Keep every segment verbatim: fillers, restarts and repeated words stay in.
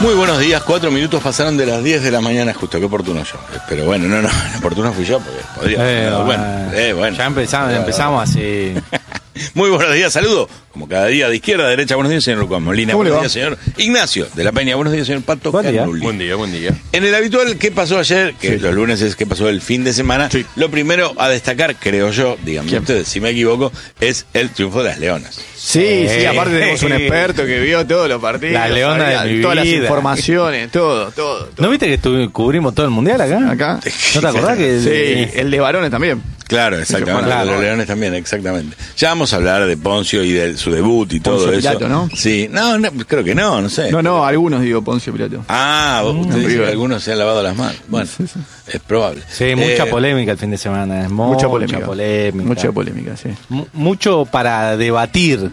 Muy buenos días, cuatro minutos pasaron de las diez de la mañana, justo, qué oportuno yo. Pero bueno, no, no, oportuno fui yo, porque podría. Eh, no, bueno, eh, bueno. Ya empezamos, empezamos así. Muy buenos días, saludo, como cada día, de izquierda a derecha. Buenos días, señor Lucas Molina. Buenos días, señor Ignacio de la Peña. Buenos días, señor Pato Canuli. Buen día, buen día. En el habitual, ¿qué pasó ayer? Que sí. Los lunes es ¿qué pasó el fin de semana? Sí. Lo primero a destacar, creo yo, díganme ¿Quién? ustedes si me equivoco, es el triunfo de las Leonas. Sí, eh, sí, aparte tenemos un experto que vio todos los partidos. La Leona de mi vida. Todas las informaciones, todo, todo, todo. ¿No viste que estuve, cubrimos todo el mundial acá? Acá. ¿No te acordás que el, sí, el, el de varones también? Claro, exactamente, claro. De los Leones también, exactamente. Ya vamos a hablar de Poncio y de su debut y Poncio todo Pilato, eso. ¿no? Sí, no, no, creo que no, no sé. No, no, algunos digo Poncio Pilato. Ah, mm, usted dice que algunos se han lavado las manos. Bueno, sí, sí. Es probable. Sí, mucha eh, polémica el fin de semana. Mucha, mucha polémica. polémica. Mucha polémica, sí. M- mucho para debatir,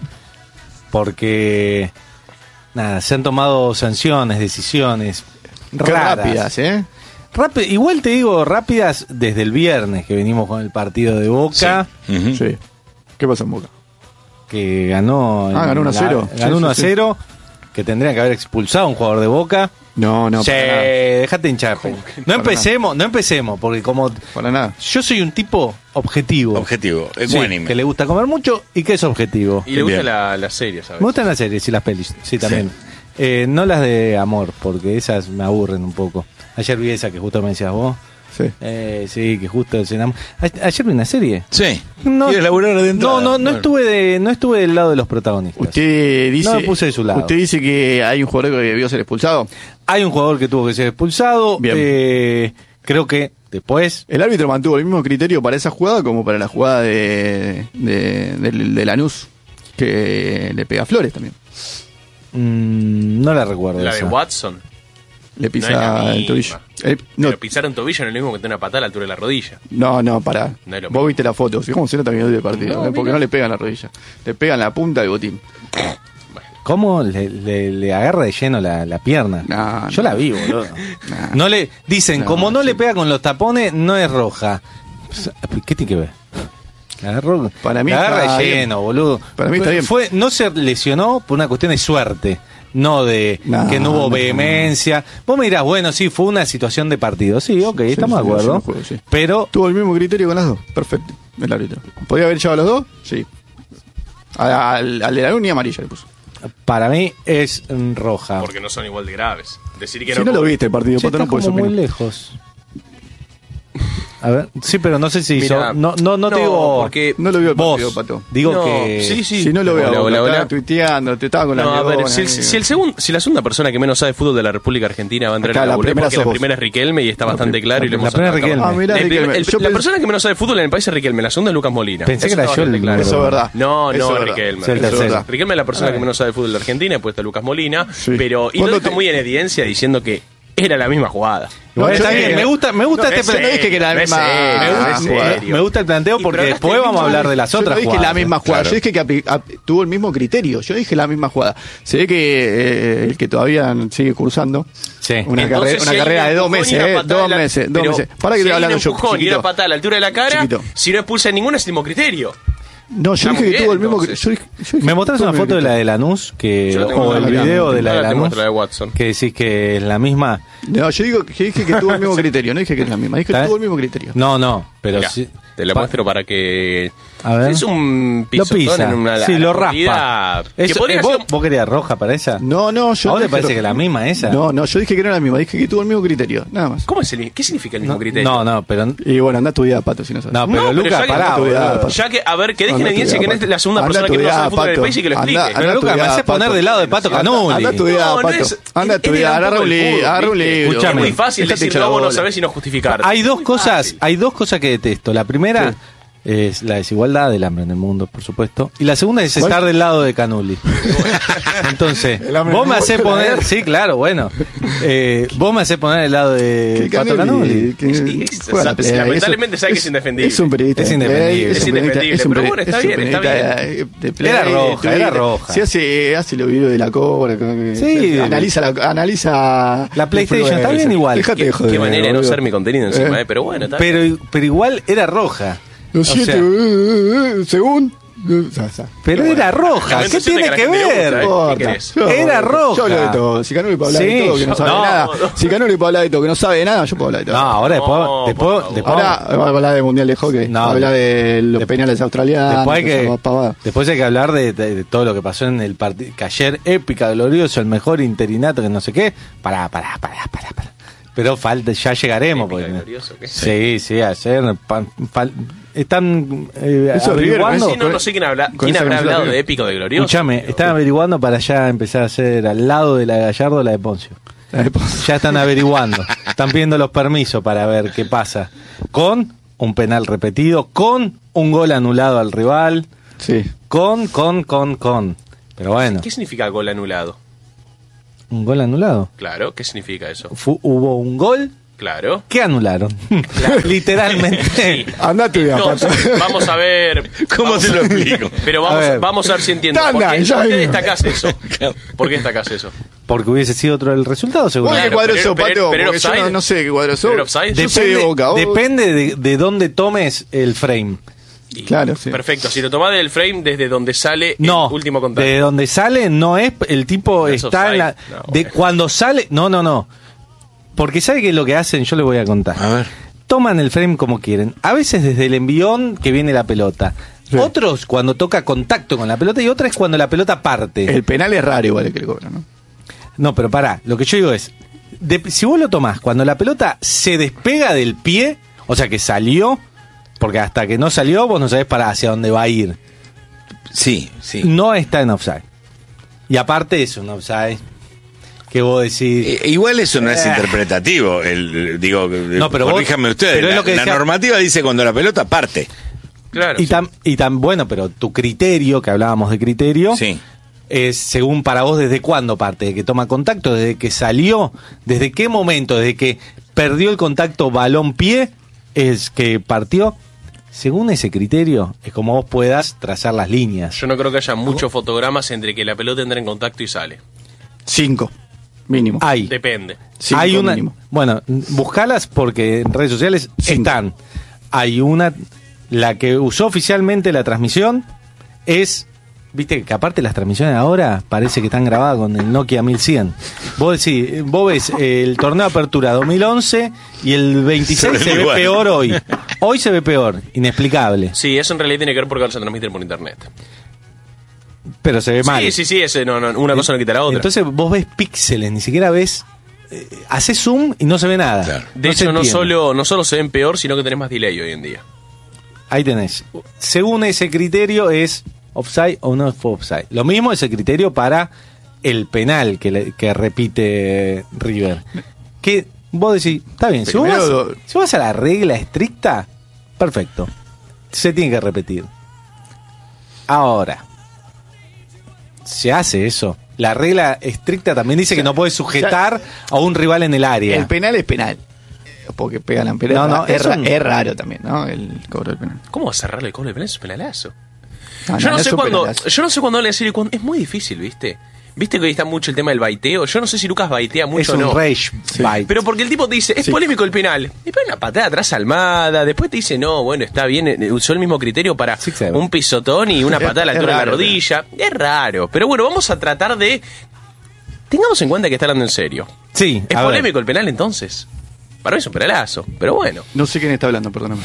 porque, nada, se han tomado sanciones, decisiones raras. Rápidas, ¿eh? Rápido, igual te digo, rápidas desde el viernes que venimos con el partido de Boca. Sí. Uh-huh. Sí. ¿Qué pasó en Boca? Que ganó. Ah, ganó uno a cero. Ganó uno a cero. Que tendría que haber expulsado a un jugador de Boca. No, no, sí, para nada. Déjate hinchar. No empecemos, nada. no empecemos, porque como. Para nada. Yo soy un tipo objetivo. Objetivo, ecuánime. Sí, que le gusta comer mucho y que es objetivo. Y le gusta la, las series, ¿sabes? Me gustan las series y las pelis, sí, también. Sí. Eh, no las de amor, porque esas me aburren un poco. Ayer vi esa que justo me decías vos. Sí. Eh, sí, que justo se enamoró. Ayer vi una serie. Sí. No, ¿Quieres laburar de entrada? No, no, no bueno. estuve de, no estuve del lado de los protagonistas. Usted dice, no me puse de su lado. Usted dice que hay un jugador que debió ser expulsado. Hay un jugador que tuvo que ser expulsado. Bien. Eh, creo que después. El árbitro mantuvo el mismo criterio para esa jugada como para la jugada de, de, de, de Lanús, que le pega a Flores también. Mm, no la recuerdo. La esa. de Watson. Le pisa no el tobillo. El, no. Pero pisar un tobillo no es lo mismo que tener una patada a la altura de la rodilla. No, no, pará. No es Vos viste la foto. ¿Cómo se nota que no tiene partido? No, porque no le pegan la rodilla. Le pegan la punta del botín. ¿Cómo le, le, le agarra de lleno la, la pierna? No, Yo no. la vi, boludo. No, no le Dicen, no, como no sí. le pega con los tapones, no es roja. ¿Qué tiene que ver? La agarró, para mí la agarra de bien. lleno, boludo. Para mí está fue, bien. Fue, no se lesionó por una cuestión de suerte. No de no, que no hubo no, vehemencia. No. Vos me dirás, bueno, sí, fue una situación de partido. Sí, ok, sí, estamos sí, de acuerdo. Juego, sí. Pero. Tuvo el mismo criterio con las dos. Perfecto, el árbitro. ¿Podía haber llevado a los dos? Sí. Al, al de la luna y amarilla le puso. Para mí es roja. Porque no son igual de graves. Decir que si no, no lo viste el partido, Pato, no puedes opinar. Muy lejos. A ver, sí, pero no sé si hizo. Mirá, no, no, no, no te digo. Porque no lo vio el partido, vos, Pato. Digo no, que. Sí, sí. Si no lo veo, hola, hola, hola. Estaba tuiteando, te estaba con la No, a ver, leona, si, el, si, el segun, si la segunda persona que menos sabe fútbol de la República Argentina va a entrar Acá, en la, la porque primera la primera es Riquelme y está la bastante prim- claro. la, y lo hemos la primera sacado. Riquelme. Ah, mirá, el, Riquelme. el, Yo la pens- persona que menos sabe fútbol en el país es Riquelme, la segunda es Lucas Molina. Pensé Eso que era está yo el bastante claro. Eso es verdad. No, Eso no, es verdad. Riquelme. Sí, el Eso es tercero. verdad. Riquelme es la persona que menos sabe fútbol de Argentina, después está Lucas Molina. Sí. Pero y ¿Cuándo lo deja te- muy en evidencia diciendo que era la misma jugada. Bueno, No, está yo bien, dije- me gusta, me gusta No, este es planteo. No dije que era la No es misma serio, ah, no es jugada. serio. Me gusta el planteo Y porque pero después hablaste vamos a mucho- hablar de las Yo otras no dije jugadas. la misma jugada, Claro. yo dije que api- ap- tuvo el mismo criterio. Yo dije la misma jugada. Se ve que eh, el que todavía sigue cursando Sí. una, Entonces, carrera, una si hay carrera un de dos empujón y meses, una eh, patada dos en la- meses, dos pero meses. Para que si te hay hablando un yo. empujón y chiquito. una patada a la altura de la cara, Chiquito. si no expulsa ninguno es el mismo criterio. No, yo Estamos dije que bien, tuvo el mismo. entonces. Yo dije- yo dije Me que mostrás tuvo una el mismo foto de la criterio. de Lanús que, Yo la tengo o el acá, video no, de la no de la tengo, Lanús la de Watson. que decís que es la misma. No, yo digo que dije que tuvo el mismo criterio, no dije que es la misma, dije que ¿Sabes? tuvo el mismo criterio. No, no, pero Mirá, sí. te la pa- muestro para que. A ver. Es un Lo pisotón pisa. en una Sí, lo corrida raspa. que Eso, podría eh, ¿vos, ser- ¿Vos querías roja para esa? No, no, yo ¿A vos no te dije parece ro- que es la misma esa? No, no, yo dije que no era la misma, dije que tuvo el mismo criterio, nada más. ¿Cómo es el, ¿Qué significa el mismo No, criterio? no, no, pero. Y bueno, anda a estudiar, Pato, si no sabes. No, pero No, pero Lucas, ya que- pará, Anda, boludo. Pato. Ya que, a ver, que dejen Anda en evidencia a que no estudiar, es la segunda Pato. persona que Anda menos a sabe fútbol en el estudiar, país y que lo Pato. explique. Anda- Pero Lucas, me estudiar, haces poner Pato. del lado de Pato Canuli. Anda a estudiar, No, no Pato. es- Anda a es de estudiar, un agarra poco un del libro, fútbol, agarra un ¿viste? libro. Es Escuchame. muy fácil Dejate decir hinchar no, vos no bola. sabés y no justificar. Hay dos Muy cosas, fácil. hay dos cosas que detesto. La primera Sí. es la desigualdad del hambre en el mundo, por supuesto. Y la segunda es ¿Cuál? estar del lado de Canuli. Entonces, El hambre vos en me el hacés mundo, poner, ¿eh? sí, claro, bueno. Eh, vos me hacés poner el lado de Que Pato Canuli. que- Sí, es- juega la pelea. lamentablemente Eso- sabe que es indefendible. Es un periodista. Es de indefendible. play, Es un periodista- indefendible, es un pero peri- bueno, está es un bien, está periodista de- de play, Era roja, de era Twitter. roja. Sí, hace, hace los videos de la cobra. que- Sí. que analiza la, analiza La PlayStation, está bien igual. Déjate de Qué, joder, qué manera de no boludo. ser mi contenido encima, Eh. eh, pero bueno, está bien. Pero, pero igual era roja. Lo O siento, sea, eh, eh, según. Pero era roja, ¿qué tiene que ver? Era roja. Yo hablo de todo. Si Canoli puede hablar Sí, de todo, que no yo- sabe no, nada. no. Si Canoli puede hablar de todo, que no sabe nada, yo puedo hablar de No, todo. ahora después, No, después, por favor. después, Ahora vamos a hablar del Mundial de Hockey. No, habla de los de- penales australianos. después hay que, esas pavadas. después hay que hablar de, de- de todo lo que pasó en el partido. Que ayer, épica, glorioso, el mejor interinato, que no sé qué. Pará, pará, pará, pará, pará. Pero falta, ya llegaremos. Épica, Porque, glorioso, ¿qué? sí, sí, ayer. pa- fal- están eh, Eso, River, averiguando. Sí, no, no sé quién, habla, Con quién esa habrá camiseta hablado arriba. de épico de glorioso. Escúchame, están averiguando para ya empezar a hacer al lado de la de Gallardo la de Poncio. Ya están averiguando, están pidiendo los permisos para ver qué pasa. Con un penal repetido, con un gol anulado al rival, Sí. con, con, con, con. Pero bueno, ¿Qué significa gol anulado? un gol anulado. Claro, ¿qué significa eso? Fu- hubo un gol Claro. que anularon. Literalmente. Andate de Entonces, vamos a ver. ¿Cómo vamos te lo a- explico? Pero A vamos, ver. vamos a ver si entiendo. ¿Por Tanda, qué, ya por qué vino. destacás eso? ¿Por qué destacás eso? Porque hubiese sido otro el resultado, seguro. ¿Vos Claro, qué cuadro pero- sos, pero- Pato? pero Porque yo offside. no, no sé qué cuadro sos. Pero offside. Yo soy de Depende, Boca. vos- depende de, de dónde tomes el frame. Y- Claro, sí. Perfecto. Si lo tomás del frame desde donde sale No, el último contacto. de donde sale no es el tipo No es está en la offside. No, de bueno. cuando sale, no, no, no. Porque sabe que lo que hacen, yo le voy a contar. A ver. Toman el frame como quieren. A veces desde el envión que viene la pelota. Sí. Otros cuando toca contacto con la pelota y otra es cuando la pelota parte. El penal es raro igual el que le cobran, ¿no? No, pero pará, lo que yo digo es, de- si vos lo tomás cuando la pelota se despega del pie, o sea que salió, porque hasta que no salió vos no sabés para hacia dónde va a ir. Sí, sí. No está en offside. Y aparte es un offside que vos decís... Eh, igual eso no es Eh. interpretativo. El, digo, No, pero vos- corríjanme ustedes. pero es la, lo que la decía- normativa dice cuando la pelota parte. Claro. Y sí. tan, y tan bueno, pero tu criterio, que hablábamos de criterio, Sí. es según para vos desde cuándo parte, de que toma contacto, desde que salió, desde qué momento, desde que perdió el contacto balón-pie, es que partió. Según ese criterio, es como vos puedas trazar las líneas. Yo no creo que haya muchos fotogramas entre que la pelota entra en contacto y sale. Cinco, mínimo. Hay. Depende. Cinco Hay una. mínimo. Bueno, buscalas porque en redes sociales Cinco. están. Hay una. La que usó oficialmente la transmisión es. Viste que aparte las transmisiones ahora parece que están grabadas con el Nokia mil cien. Vos decís, vos ves el torneo de apertura dos mil once y el veintiséis Se se ven ve igual. peor hoy. Hoy se ve peor, inexplicable. Sí, eso en realidad tiene que ver porque ahora se transmite por internet. Pero se ve mal. Sí, sí, sí, ese, no, no, una cosa no quita la otra. Entonces vos ves píxeles, ni siquiera ves. Eh, haces zoom y no se ve nada. Claro. de No se hecho, no entiende. solo, no solo se ven peor, sino que tenés más delay hoy en día. Ahí tenés. Según ese criterio es offside o no fue offside. Lo mismo es el criterio para el penal que, le- que repite River. Que vos decís, está bien, si vos, Primero- vas, si vos vas a la regla estricta, perfecto. Se tiene que repetir. Ahora, se hace eso. La regla estricta también dice que no puedes sujetar a un rival en el área. El penal es penal. Porque pegan la pelota. No, no, es, es ra- un- es raro también, ¿no? El cobro del penal. ¿Cómo va a cerrarle el cobro de penal? Es un penalazo. No, yo, no es sé un cuándo, penalazo. yo no sé cuándo habla en serio y cuándo. Es muy difícil, ¿viste? ¿Viste que hoy está mucho el tema del baiteo? Yo no sé si Lucas baitea mucho es o un no. rage bite. Pero porque el tipo te dice, es Sí. polémico el penal. Y pone una patada atrás a Almada. Después te dice, no, bueno, está bien. eh, Usó el mismo criterio para Sí, claro. un pisotón y una Es- patada a la es altura de la raro, rodilla. Es raro. Pero bueno, vamos a tratar de. Tengamos en cuenta que está hablando en serio. Sí, ¿Es a ver. polémico el penal entonces? Para mí es un penalazo. Pero bueno. No sé quién está hablando, perdóname.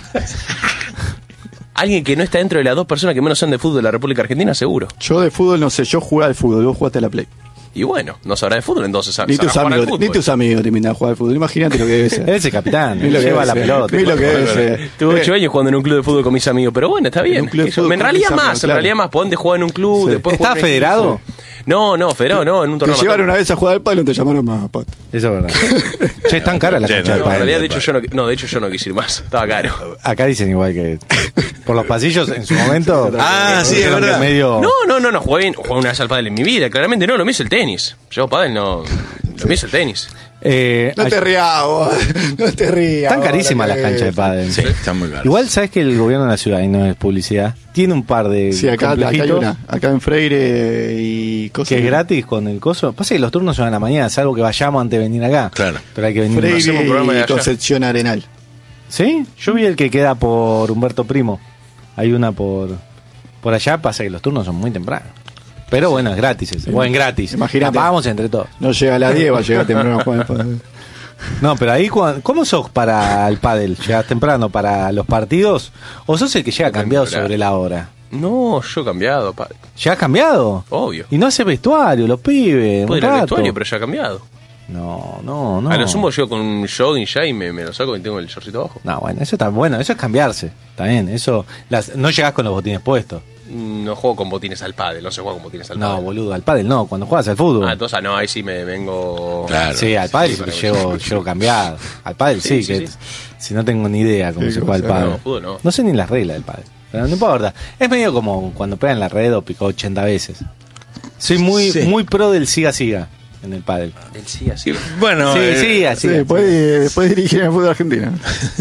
Alguien que no está dentro de las dos personas que menos saben de fútbol de la República Argentina, seguro. Yo de fútbol no sé, yo jugué al fútbol, vos jugaste a la Play. Y bueno, no sabrá de fútbol, entonces sabrá Ni tus, jugar al amigos, fútbol. ni tus amigos te invitan a jugar al fútbol. Imagínate lo que debe ser. Ese capitán, Ni lo que lleva debe la ser. pelota. Ni lo que debe ser. Tuve ocho Eh, años jugando en un club de fútbol con mis amigos, pero bueno, está bien. un club de Que yo- fútbol en con realidad mis más, amigos, en claro. realidad más. ¿Por dónde jugar en un club? Sí. Después ¿Está jugar en equipo. federado? No, no, federado no, en un Te torneo. llevaron amateur. una vez a jugar al palo y te llamaron más, Pato. Eso es verdad. Che, es tan cara la Che, cancha no, de No, en pádel. realidad, de hecho, yo no, no, de hecho, yo no quise ir más. Estaba caro. Acá dicen igual que por los pasillos en su momento. Ah, sí, es dijeron que verdad. Medio... No, no, no, no, jugué, bien- jugué una vez al pádel en mi vida. Claramente no, lo mío es el tenis. Yo pádel no. Lo mío es el tenis. Eh, No ay- te rías, vos. No te rías. Están vos, carísimas la las canchas de pádel. Sí, está muy caro. Igual sabes que el gobierno de la ciudad, y no es publicidad, tiene un par de Sí, acá, acá hay complejitos una. Acá en Freire y cosas. que es gratis con el coso. Pasa que los turnos son a la mañana, salvo que vayamos antes de venir acá. Claro. Pero hay que venir. hacemos un programa de Freire y allá. Concepción Arenal. ¿Sí? Yo vi el que queda por Humberto Primo. Hay una por Por allá pasa que los turnos son muy tempranos. Pero bueno, es gratis ese. Bueno, gratis. Imagínate. La pagamos entre todos. No llega a las diez, va a llegar temprano a jugar al pádel. No, pero ahí, ¿cómo sos para el pádel? ¿Llegás temprano para los partidos? ¿O sos el que llega cambiado sobre la hora? No, yo he cambiado, padre. ¿Ya has cambiado? Obvio. Y no hace vestuario, los pibes. Puedo un ir al rato. vestuario, pero ya he cambiado. No, no, no. A lo sumo llego con un jogging ya y me, me lo saco y tengo el shortcito abajo. No, bueno, eso está bueno, eso es cambiarse. Está bien, eso. Las, no llegás con los botines puestos. No juego con botines al pádel, no se juega con botines al No, pádel. boludo, al pádel no, cuando juegas al fútbol. Ah, entonces no, ahí sí me vengo... Claro. Sí, al pádel Sí, para llego, llego cambiado. Al pádel sí, Sí, sí, que sí. si no tengo ni idea cómo Sí, se cómo juega el se pádel. no, fútbol no. No sé ni las reglas del pádel. Pero no importa. Es medio como cuando pegan la red o picó ochenta veces. Soy muy, Sí. muy pro del siga-siga en el pádel. Del sí, así. Bueno, Sí, eh, sí, así. Sí, puede, puede dirigir en el fútbol argentino.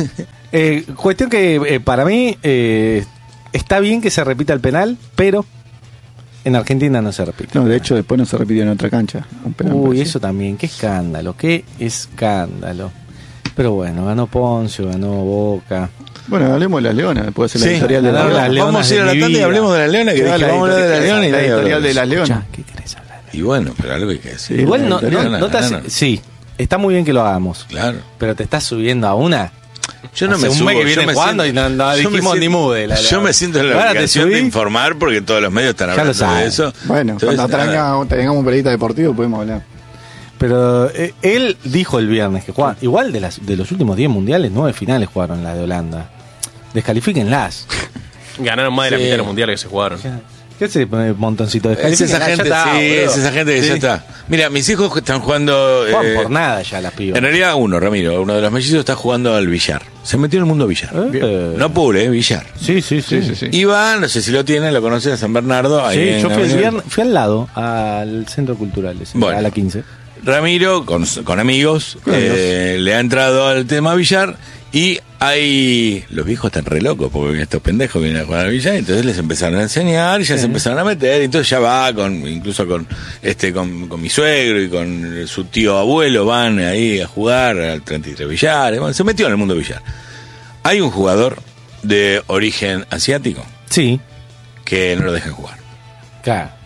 Eh, cuestión que eh, para mí eh, está bien que se repita el penal, pero en Argentina no se repite. No, de hecho, después no se repitió en otra cancha. Un penal Uy, parecido. eso también, qué escándalo, qué escándalo. Pero bueno, ganó Poncio, ganó Boca. Bueno, hablemos de las Leonas. Puede ser la Sí, editorial de las ganaron Leonas. las Leonas vamos a ir a de la mi tanda y vida. hablemos de la Leona, que Llega dije, la vamos a hablar de la editorial- Leona y la nadie editorial habla de las Leonas. Escuchá, ¿qué querés hablar? Y bueno, pero algo hay que decir. Sí, Igual la no, no, editorial, no te hace- ganaron. sí, está muy bien que lo hagamos, Claro. pero te estás subiendo a una. Yo no Hace me un subo, mes que yo viene me jugando siento- y no- no yo me dijimos siento- ni mude, la- la- Yo me siento en la Ahora te obligación de subí. informar porque todos los medios están Ya lo hablando de sabes. eso. Bueno, Entonces, cuando nada. tengamos, tengamos un periodista deportivo podemos hablar. Pero eh, él dijo el viernes que jugaban. Igual de las de los últimos diez mundiales, nueve finales jugaron las de Holanda. Descalifíquenlas. Ganaron más de la Sí. mitad de los mundiales que se jugaron. ¿Qué es ese montoncito? Es esa Descalifíquenlas, gente, ya está, sí, boludo. es esa gente que Sí. ya está. Mira, mis hijos están jugando. Juegan eh, por nada ya las pibas. En realidad, uno, Ramiro, uno de los mellizos está jugando al billar. Se metió en el mundo billar. Eh. No pool, eh, billar. Sí, sí, sí. Sí, sí, sí. Iba, no sé si lo tienen, lo conocen, a San Bernardo. Ahí Sí, en yo fui, el Avenida- viernes, fui al lado, al centro cultural, ese, Bueno. a la quince. Ramiro, con, con amigos, Con eh, le ha entrado al tema billar y hay... Los viejos están re locos porque estos pendejos vienen a jugar al billar, entonces les empezaron a enseñar y ya se empezaron a meter, y entonces ya va, con incluso con este con, con mi suegro y con su tío abuelo, van ahí a jugar al treinta y tres billares, bueno, se metió en el mundo billar. Hay un jugador de origen asiático Sí, que no lo dejan jugar. claro.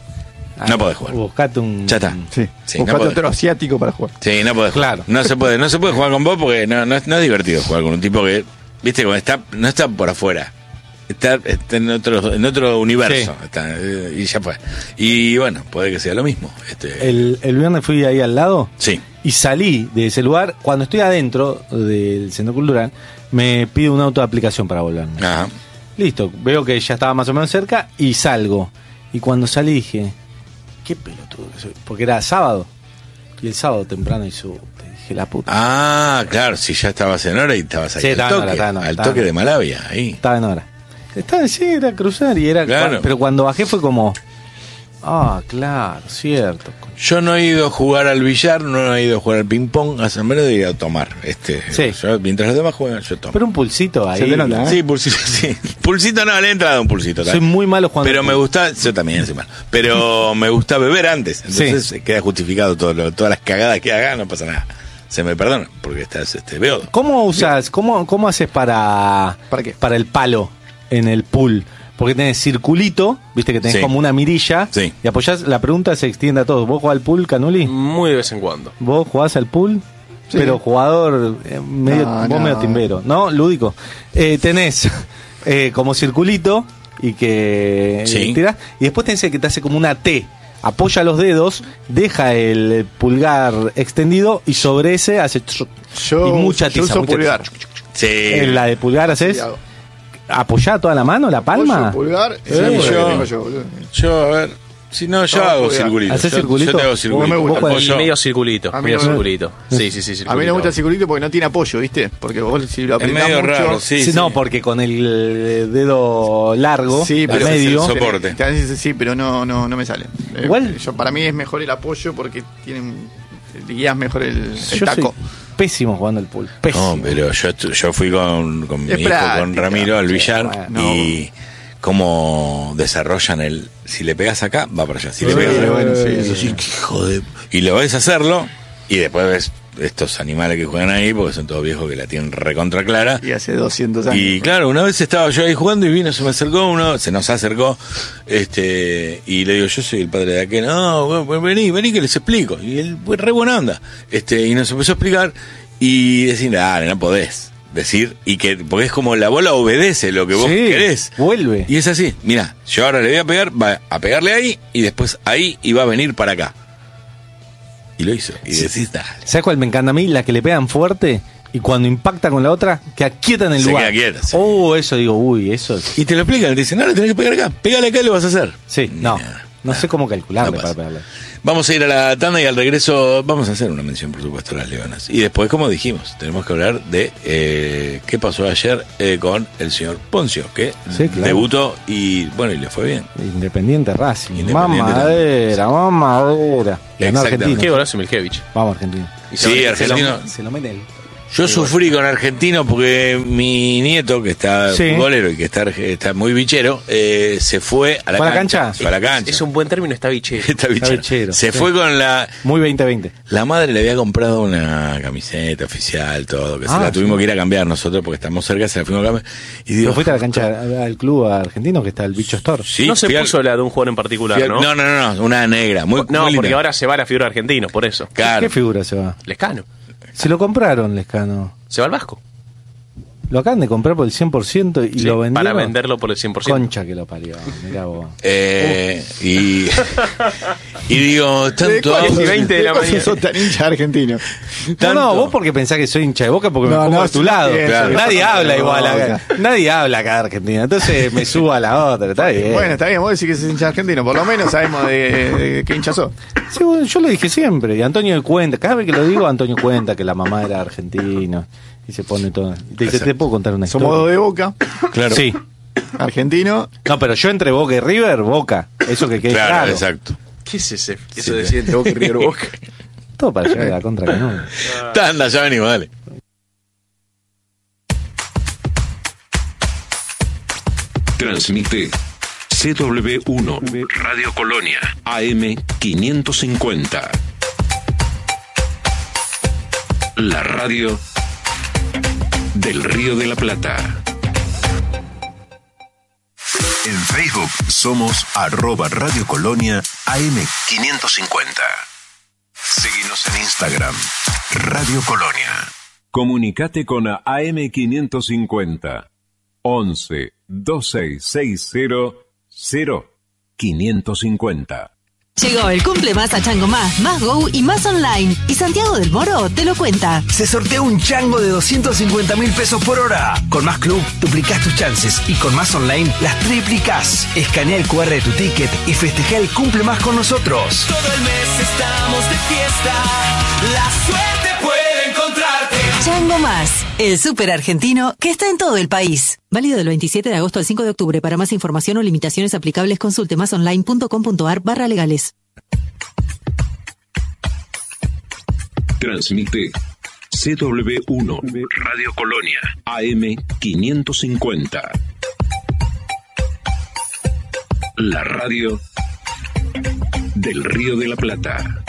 No podés jugar. Buscate un... Ya está. Sí. Sí, no Buscate podés. otro asiático para jugar. Sí, no podés jugar. Claro. No se puede, no se puede jugar con vos porque no, no, es, no es divertido jugar con un tipo que, viste, como está, no está por afuera. Está, está en otro, en otro universo. Sí. Está, eh, y ya fue. Y bueno, puede que sea lo mismo. Este, El, el viernes fui ahí al lado sí. y salí de ese lugar. Cuando estoy adentro del centro cultural, me pide un auto de aplicación para volverme. Ajá. Listo, veo que ya estaba más o menos cerca y salgo. Y cuando salí dije, qué pelotudo que soy. Porque era sábado. Y el sábado temprano hizo... Te dije, la puta. Ah, claro, si ya estabas en hora y estabas ahí Sí, al estaba en toque, hora, estaba en hora, al estaba toque en de Malavia, ahí. Estaba en hora. Estaba, sí, era cruzar y era... Claro. Pero cuando bajé fue como... Ah, claro, cierto. Yo no he ido a jugar al billar, no he ido a jugar al ping pong, a San Bernardo y a tomar. Este, Sí. yo, mientras los demás juegan, yo tomo. Pero un pulsito ahí. Se te nota, ¿eh? Sí, pulsito, sí. Pulsito no, le he entrado un pulsito. Soy muy malo jugando. Pero al me pul. gusta, yo también soy malo, pero me gusta beber antes, entonces Sí. queda justificado todo lo- todas las cagadas que haga, no pasa nada. Se me perdona, porque estás este beodo. ¿Cómo usas, cómo, cómo haces para, ¿Para qué? para el palo en el pool? Porque tenés circulito, viste que tenés Sí. como una mirilla, Sí. y apoyás, la pregunta se extiende a todos. ¿Vos jugás al pool, Canuli? Muy de vez en cuando. ¿Vos jugás al pool? Sí. Pero jugador eh, medio, No, vos no. medio timbero, ¿no? Lúdico. Eh, tenés eh, como circulito y que Sí. tirás, y después tenés el que te hace como una T. Apoya los dedos, deja el pulgar extendido y sobre ese hace tru- Yo, y mucha yo tiza, uso mucha pulgar. Sí. En la de pulgar haces, Sí, hago. apoyá toda la mano, la palma. Uso pulgar. Sí, eh, yo- tengo yo, boludo. Yo, a ver, si no, yo No, hago pulgar. circulito. ¿Hacés Yo- circulito? Yo te hago Vos circulito. me gusta. Vos Y Apoyo- medio circulito, A mí medio no me- circulito. Sí, sí, sí, circulito. A mí no me gusta el circulito porque no tiene apoyo, ¿viste? Porque vos si lo Es apretás medio mucho... raro, sí, Sí, sí. No, porque con el eh, dedo largo, Sí, al pero medio, es el soporte. Te- te- Sí, pero no, no, no me sale. Eh, Igual- yo, para mí es mejor el apoyo porque tienen guías mejor el, el yo soy taco. pésimo jugando al pool. Pésimo. No, pero yo, estu- yo fui con, con mi Es hijo, práctica. con Ramiro al billar bueno. y cómo desarrollan el... Si le pegas acá, va para allá. Si le Sí, pegas acá, bueno, sí, y sí, decís, sí. "Qué hijo de-". Y lo ves hacerlo y después ves estos animales que juegan ahí, porque son todos viejos que la tienen recontra clara. Y hace doscientos años. Y claro, una vez estaba yo ahí jugando y vino, se me acercó uno, se nos acercó, este, y le digo, yo soy el padre de aquel, no, bueno, vení, vení que les explico. Y él fue re buena onda, este, y nos empezó a explicar, y decir, dale, no podés decir, y que, porque es como la bola obedece lo que vos Sí, querés. vuelve. Y es así, mira, yo ahora le voy a pegar, va a pegarle ahí, y después ahí, y va a venir para acá. Y lo hizo, y decís, dale. ¿Sabes cuál me encanta a mí? La que le pegan fuerte y cuando impacta con la otra, que aquieta en el Se lugar. queda quieta, sí. Oh, eso digo, uy, eso es... Y te lo explican, te dicen, no, le tenés que pegar acá, pégale acá y lo vas a hacer. Sí, no, Mira, no sé cómo calcularle no para pasa. pegarle. Vamos a ir a la tanda y al regreso vamos a hacer una mención, por supuesto, a las Leonas. Y después, como dijimos, tenemos que hablar de eh, qué pasó ayer eh, con el señor Poncio, que Sí, claro. debutó y, bueno, y le fue bien. Independiente Racing, Independiente mamadera, mamadera. Ganó Exactamente. Argentina. Qué golazo Milkevich. Vamos Argentina. Y Sí, se- argentino. Se lo mete él. Yo sufrí con argentino porque mi nieto, que está Sí. futbolero y que está, está muy bichero, eh, se fue a la ¿Fue a la cancha. cancha? Fue a la cancha. Es un buen término, está bichero. Está bichero. bichero, Se sí. fue con la... Muy veinte veinte. La madre le había comprado una camiseta oficial, todo, que se Ah, la tuvimos sí. que ir a cambiar nosotros porque estamos cerca, se la fuimos a cambiar. Y digo, ¿Pero fuiste a la cancha al club argentino que está el Bicho Store? sí, no se fui al- puso la de un jugador en particular, fui al- ¿no? no, no, no, no, una negra, muy, No, muy linda. porque ahora se va la figura argentina, por eso. Claro. ¿Qué figura se va? Lescano. Se lo compraron, Lescano. Se va al Vasco. Lo acaban de comprar por el cien por ciento y Sí, lo vendieron. para venderlo por el cien por ciento. Concha que lo parió, mirá vos. Eh, y, y digo, tanto cuál es audio- y veinte de la ¿Cómo mañana? sos tan hincha argentino? No, tanto- no, vos porque pensás que soy hincha de Boca porque No, me pongo no, de tu sí, lado. bien, claro. Nadie habla No, igual no, acá. Nadie habla acá de Argentina. Entonces me subo a la otra. Está bien. Bueno, está bien, vos decís que sos hincha argentino. Por lo menos sabemos de, de qué hincha sos. Sí, bueno, yo lo dije siempre. Y Antonio cuenta. Cada vez que lo digo, Antonio cuenta que la mamá era argentina. Y se pone todo. Y te dice, Exacto. ¿te puedo contar una Somos dos historia? de Boca, Claro, Sí. argentino. No, pero yo entre Boca y River, Boca. Eso que quede claro, claro. exacto. ¿Qué es ese? Sí, Eso de siente Boca y River Boca. Todo para llegar a la contra que no. Tanda, ya venimos, dale. Transmite C W uno Radio Colonia A M quinientos cincuenta. La radio del Río de la Plata. En Facebook somos arroba Radio Colonia A M quinientos cincuenta. Seguinos en Instagram, Radio Colonia. Comunicate con A M quinientos cincuenta. once veintiséis sesenta cero quinientos cincuenta. Llegó el cumple más a Chango Más, Más Go y Más Online. Y Santiago del Moro te lo cuenta. Se sortea un chango de doscientos cincuenta mil pesos por hora. Con Más Club duplicás tus chances y con Más Online las triplicás. Escanea el cu erre de tu ticket y festeja el cumple más con nosotros. Todo el mes estamos de fiesta. La suerte puede encontrarte. Chango Más, el súper argentino que está en todo el país. Válido del veintisiete de agosto al cinco de octubre. Para más información o limitaciones aplicables, consulte másonline.com.ar barra legales. Transmite C W uno Radio Colonia A M quinientos cincuenta. La radio del Río de la Plata.